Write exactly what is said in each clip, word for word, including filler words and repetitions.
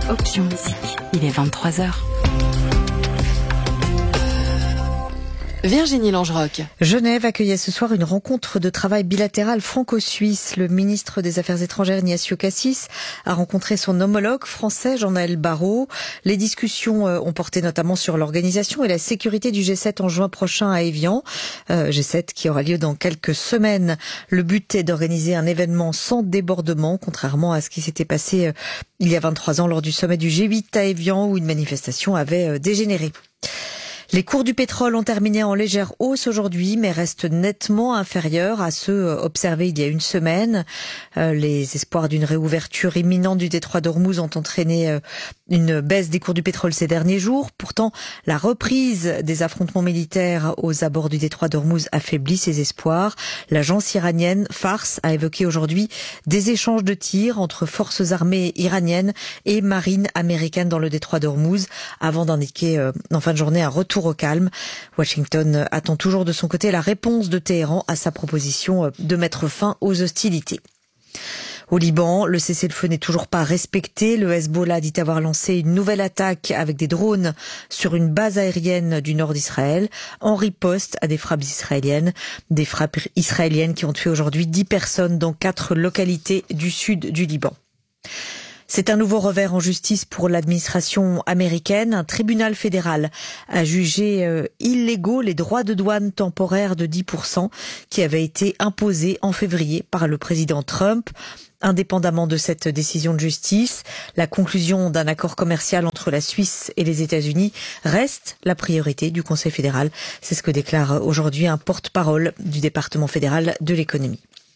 Option Musique, il est vingt-trois heures. Virginie Langerock. Genève accueillait ce soir une rencontre de travail bilatérale franco-suisse. Le ministre des Affaires étrangères, Ignacio Cassis, a rencontré son homologue français, Jean-Noël Barrot. Les discussions ont porté notamment sur l'organisation et la sécurité du G sept en juin prochain à Évian. Euh, G sept qui aura lieu dans quelques semaines. Le but est d'organiser un événement sans débordement, contrairement à ce qui s'était passé euh, il y a vingt-trois ans lors du sommet du G huit à Évian où une manifestation avait euh, dégénéré. Les cours du pétrole ont terminé en légère hausse aujourd'hui, mais restent nettement inférieurs à ceux observés il y a une semaine. Euh, les espoirs d'une réouverture imminente du détroit d'Ormuz ont entraîné euh, une baisse des cours du pétrole ces derniers jours. Pourtant, la reprise des affrontements militaires aux abords du détroit d'Ormuz affaiblit ces espoirs. L'agence iranienne Fars a évoqué aujourd'hui des échanges de tirs entre forces armées iraniennes et marines américaines dans le détroit d'Ormuz, avant d'indiquer euh, en fin de journée un retour au calme. Washington attend toujours de son côté la réponse de Téhéran à sa proposition de mettre fin aux hostilités. Au Liban, le cessez-le-feu n'est toujours pas respecté. Le Hezbollah dit avoir lancé une nouvelle attaque avec des drones sur une base aérienne du nord d'Israël, en riposte à des frappes israéliennes. Des frappes israéliennes qui ont tué aujourd'hui dix personnes dans quatre localités du sud du Liban. C'est un nouveau revers en justice pour l'administration américaine. Un tribunal fédéral a jugé euh, illégaux les droits de douane temporaires de dix pour cent qui avaient été imposés en février par le président Trump. Indépendamment de cette décision de justice, la conclusion d'un accord commercial entre la Suisse et les États-Unis reste la priorité du Conseil fédéral. C'est ce que déclare aujourd'hui un porte-parole du département fédéral de l'économie.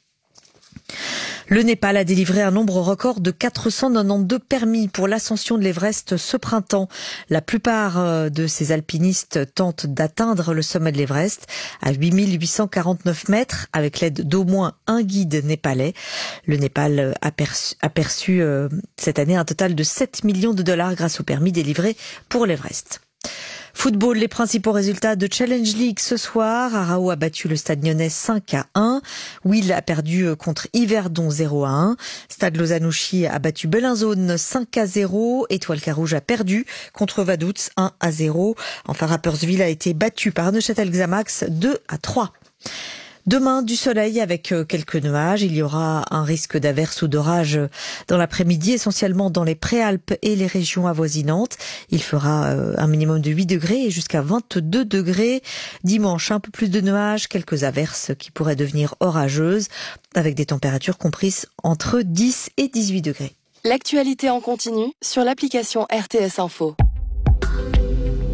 Le Népal a délivré un nombre record de quatre cent quatre-vingt-douze permis pour l'ascension de l'Everest ce printemps. La plupart de ces alpinistes tentent d'atteindre le sommet de l'Everest à huit mille huit cent quarante-neuf mètres avec l'aide d'au moins un guide népalais. Le Népal a perçu, a perçu euh, cette année un total de sept millions de dollars grâce aux permis délivrés pour l'Everest. Football, les principaux résultats de Challenge League ce soir. Arao a battu le Stade Lyonnais cinq à un. Will a perdu contre Yverdon zéro à un. Stade Lausanne-Ouchy a battu Bellinzone cinq à zéro. Étoile Carouge a perdu contre Vaduz un à zéro. Enfin, Rapperswil a été battu par Neuchâtel-Xamax deux à trois. Demain, du soleil avec quelques nuages. Il y aura un risque d'averse ou d'orage dans l'après-midi, essentiellement dans les Préalpes et les régions avoisinantes. Il fera un minimum de huit degrés et jusqu'à vingt-deux degrés. Dimanche, un peu plus de nuages, quelques averses qui pourraient devenir orageuses, avec des températures comprises entre dix et dix-huit degrés. L'actualité en continu sur l'application R T S Info.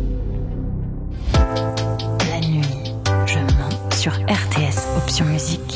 La nuit, je mens sur R T S Option Musique.